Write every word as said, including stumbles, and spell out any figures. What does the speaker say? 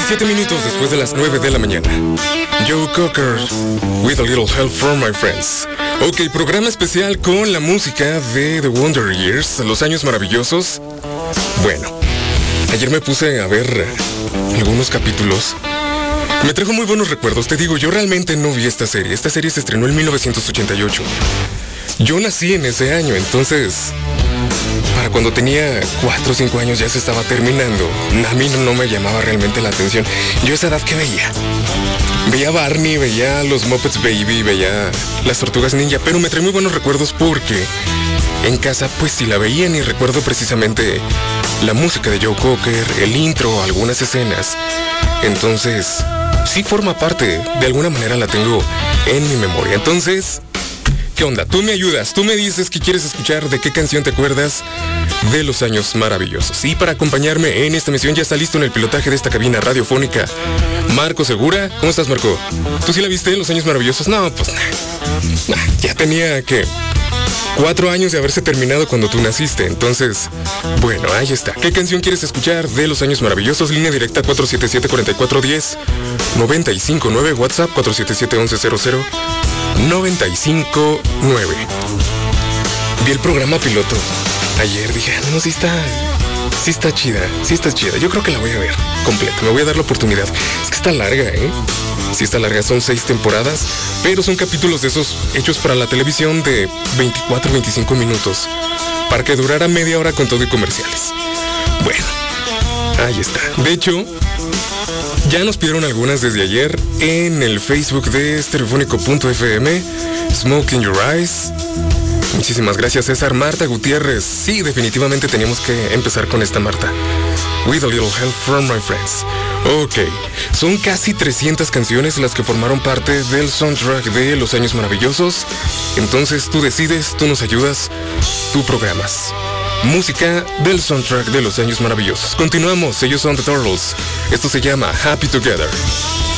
diecisiete minutos después de las nueve de la mañana. Joe Cocker, With a Little Help from My Friends. Ok, programa especial con la música de The Wonder Years, Los Años Maravillosos. Bueno, ayer me puse a ver algunos capítulos. Me trajo muy buenos recuerdos. Te digo, yo realmente no vi esta serie. Esta serie se estrenó en mil novecientos ochenta y ocho. Yo nací en ese año, entonces... para cuando tenía cuatro o cinco años ya se estaba terminando. A mí no me llamaba realmente la atención. Yo a esa edad, ¿qué veía? Veía Barney, veía los Muppets Baby, veía las Tortugas Ninja, pero me trae muy buenos recuerdos porque en casa pues sí la veían y recuerdo precisamente la música de Joe Cocker, el intro, algunas escenas. Entonces, sí forma parte, de alguna manera la tengo en mi memoria. Entonces... ¿qué onda? Tú me ayudas, tú me dices qué quieres escuchar, de qué canción te acuerdas de Los Años Maravillosos. Y para acompañarme en esta misión ya está listo en el pilotaje de esta cabina radiofónica Marco Segura. ¿Cómo estás, Marco? ¿Tú sí la viste, Los Años Maravillosos? No, pues nah, nah, ya tenía que cuatro años de haberse terminado cuando tú naciste. Entonces, bueno, ahí está. ¿Qué canción quieres escuchar de Los Años Maravillosos? Línea directa cuatro siete siete, cuatro cuatro uno cero, nueve cinco nueve, WhatsApp cuatro siete siete, once cero cero, noventa y cinco nueve. Vi el programa piloto ayer, dije, no, sí está, sí está chida, sí está chida. Yo creo que la voy a ver completa, me voy a dar la oportunidad. Es que está larga, ¿eh? Sí está larga, son seis temporadas, pero son capítulos de esos hechos para la televisión de veinticuatro, veinticinco minutos, para que durara media hora con todo y comerciales. Bueno, ahí está. De hecho, ya nos pidieron algunas desde ayer en el Facebook de estereofónico punto efe eme. Smoke in Your Eyes. Muchísimas gracias, César. Marta Gutiérrez. Sí, definitivamente teníamos que empezar con esta, Marta. With a Little Help from My Friends. Ok, son casi trescientas canciones las que formaron parte del soundtrack de Los Años Maravillosos. Entonces tú decides, tú nos ayudas, tú programas. Música del soundtrack de Los Años Maravillosos. Continuamos, ellos son The Turtles. Esto se llama Happy Together.